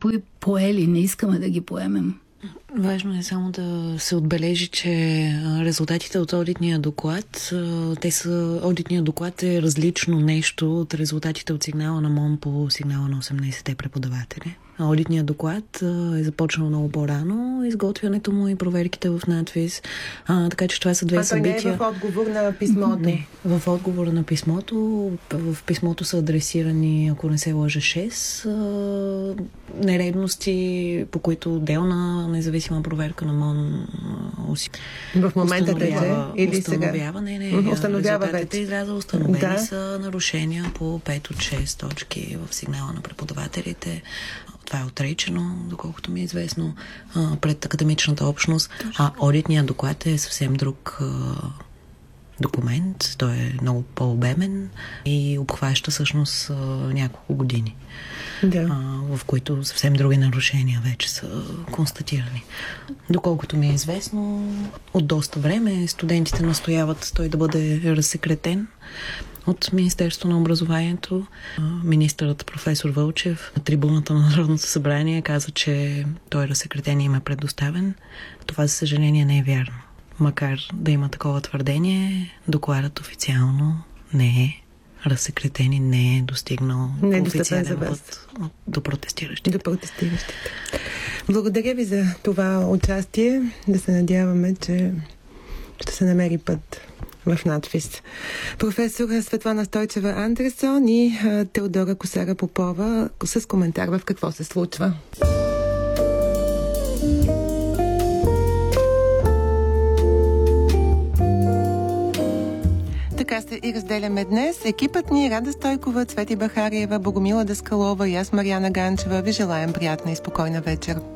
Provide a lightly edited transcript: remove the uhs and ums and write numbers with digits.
поели, не искаме да ги поемем. Важно е само да се отбележи, че резултатите от одитния доклад, одитният доклад е различно нещо от резултатите от сигнала на МОН по сигнала на 18-те преподаватели. Одитният доклад е започнал много по-рано, изготвянето му и проверките в надвис. Така че това са две събития. Това не е в отговор на писмото? Не, в отговор на писмото. В писмото са адресирани, ако не се лъжа, 6 нередности, по които отделна независима проверка на МОН в момента или установява. Не, установява вече. Установени са нарушения по 5 от 6 точки в сигнала на преподавателите. Това е отречено, доколкото ми е известно, пред академичната общност. Одитният доклад е съвсем друг документ. Той е много по-обемен и обхваща всъщност няколко години, в които съвсем други нарушения вече са констатирани. Доколкото ми е известно, от доста време студентите настояват той да бъде разсекретен от Министерството на образованието. Министърът професор Вълчев на трибуната на Народното събрание каза, че той разсекретение им е предоставен. Това, за съжаление, не е вярно. Макар да има такова твърдение, докладът официално не е разсекретен и не е достигнал официален път до протестиращите. Благодаря ви за това участие. Да се надяваме, че ще се намери път в надвис. Професор Светлана Стойчева-Андерсон и Теодора Косара-Попова с коментар в какво се случва. Така се и разделяме днес. Екипът ни Рада Стойкова, Цвети Бахариева, Богомила Даскалова и аз, Мариана Ганчева, ви желаем приятна и спокойна вечер.